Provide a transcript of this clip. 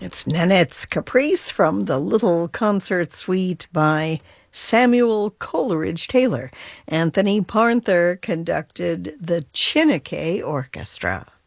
It's Nanette's Caprice from the Little Concert Suite by Samuel Coleridge Taylor. Anthony Parnther conducted the Chineke Orchestra.